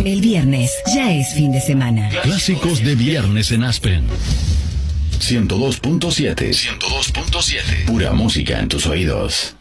El viernes ya es fin de semana. Clásicos de viernes en Aspen. 102.7. 102.7. Pura música en tus oídos.